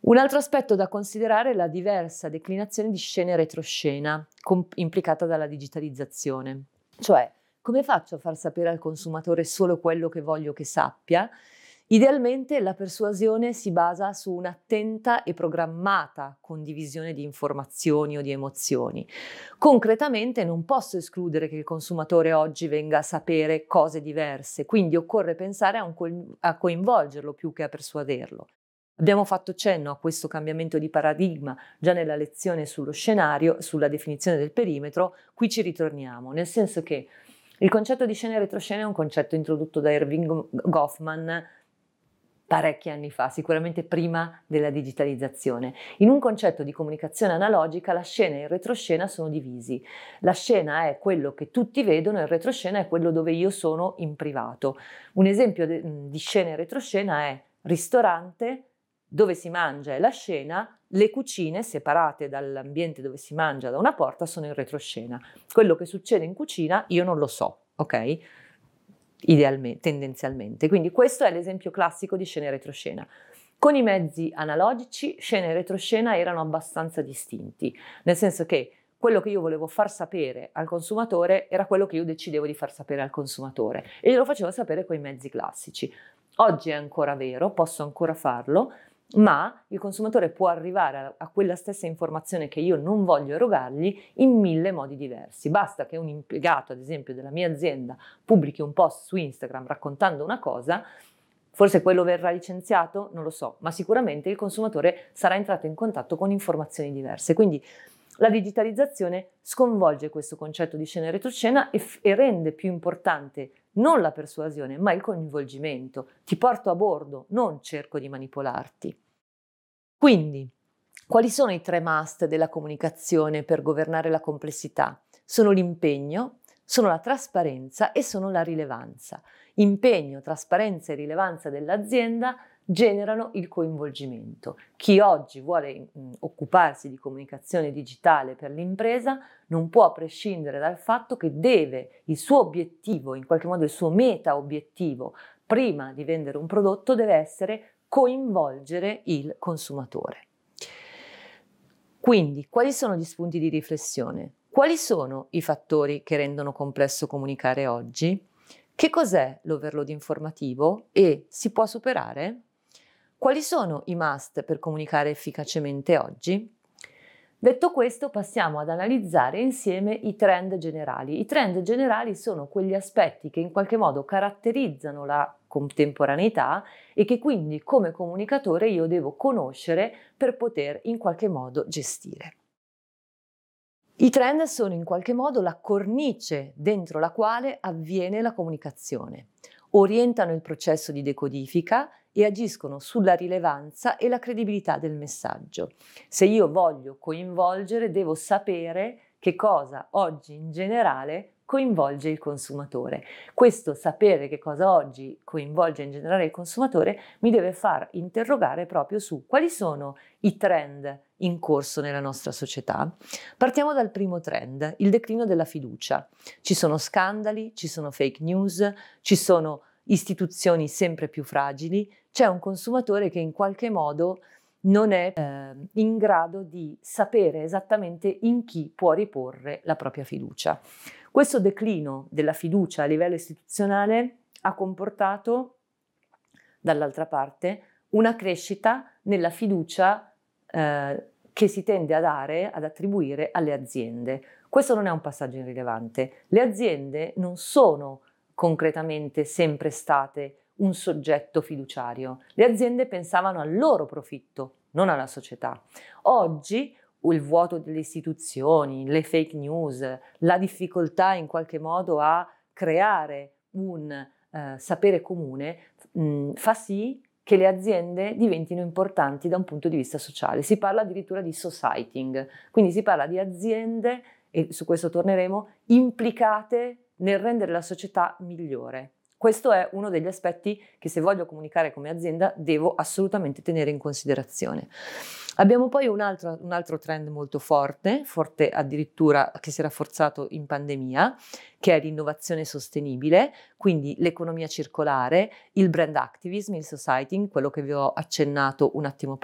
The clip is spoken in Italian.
Un altro aspetto da considerare è la diversa declinazione di scena e retroscena implicata dalla digitalizzazione. Cioè, come faccio a far sapere al consumatore solo quello che voglio che sappia? Idealmente la persuasione si basa su un'attenta e programmata condivisione di informazioni o di emozioni. Concretamente non posso escludere che il consumatore oggi venga a sapere cose diverse, quindi occorre pensare a coinvolgerlo più che a persuaderlo. Abbiamo fatto cenno a questo cambiamento di paradigma già nella lezione sullo scenario, sulla definizione del perimetro, qui ci ritorniamo, nel senso che il concetto di scena e retroscena è un concetto introdotto da Erving Goffman parecchi anni fa, sicuramente prima della digitalizzazione. In un concetto di comunicazione analogica la scena e il retroscena sono divisi. La scena è quello che tutti vedono e il retroscena è quello dove io sono in privato. Un esempio di scena e retroscena è ristorante, dove si mangia è la scena, le cucine separate dall'ambiente dove si mangia da una porta sono in retroscena. Quello che succede in cucina io non lo so, ok? Idealmente, tendenzialmente. Quindi questo è l'esempio classico di scena e retroscena. Con i mezzi analogici, scena e retroscena erano abbastanza distinti, nel senso che quello che io volevo far sapere al consumatore era quello che io decidevo di far sapere al consumatore e glielo facevo sapere con i mezzi classici. Oggi è ancora vero, posso ancora farlo, ma il consumatore può arrivare a quella stessa informazione che io non voglio erogargli in 1000 modi diversi. Basta che un impiegato, ad esempio, della mia azienda pubblichi un post su Instagram raccontando una cosa, forse quello verrà licenziato, non lo so, ma sicuramente il consumatore sarà entrato in contatto con informazioni diverse. Quindi la digitalizzazione sconvolge questo concetto di scena e retroscena e rende più importante non la persuasione, ma il coinvolgimento. Ti porto a bordo, non cerco di manipolarti. Quindi, quali sono i 3 must della comunicazione per governare la complessità? Sono l'impegno, sono la trasparenza e sono la rilevanza. Impegno, trasparenza e rilevanza dell'azienda generano il coinvolgimento. Chi oggi vuole occuparsi di comunicazione digitale per l'impresa non può prescindere dal fatto che deve, il suo obiettivo, in qualche modo il suo meta obiettivo, prima di vendere un prodotto deve essere coinvolgere il consumatore. Quindi, quali sono gli spunti di riflessione? Quali sono i fattori che rendono complesso comunicare oggi? Che cos'è l'overload informativo e si può superare? Quali sono i must per comunicare efficacemente oggi? Detto questo, passiamo ad analizzare insieme i trend generali. I trend generali sono quegli aspetti che in qualche modo caratterizzano la contemporaneità e che quindi come comunicatore io devo conoscere per poter in qualche modo gestire. I trend sono in qualche modo la cornice dentro la quale avviene la comunicazione. Orientano il processo di decodifica e agiscono sulla rilevanza e la credibilità del messaggio. Se io voglio coinvolgere, devo sapere che cosa oggi in generale coinvolge il consumatore. Questo sapere che cosa oggi coinvolge in generale il consumatore mi deve far interrogare proprio su quali sono i trend in corso nella nostra società. Partiamo dal primo trend, il declino della fiducia. Ci sono scandali, ci sono fake news, ci sono istituzioni sempre più fragili, c'è un consumatore che in qualche modo non è in grado di sapere esattamente in chi può riporre la propria fiducia. Questo declino della fiducia a livello istituzionale ha comportato, dall'altra parte, una crescita nella fiducia che si tende a dare, ad attribuire alle aziende. Questo non è un passaggio irrilevante. Le aziende non sono concretamente sempre state un soggetto fiduciario. Le aziende pensavano al loro profitto, non alla società. Oggi il vuoto delle istituzioni, le fake news, la difficoltà in qualche modo a creare un sapere comune fa sì che le aziende diventino importanti da un punto di vista sociale. Si parla addirittura di societying, quindi si parla di aziende, e su questo torneremo, implicate nel rendere la società migliore. Questo è uno degli aspetti che, se voglio comunicare come azienda, devo assolutamente tenere in considerazione. Abbiamo poi un altro trend molto forte addirittura che si è rafforzato in pandemia, che è l'innovazione sostenibile, quindi l'economia circolare, il brand activism, il societying, quello che vi ho accennato un attimo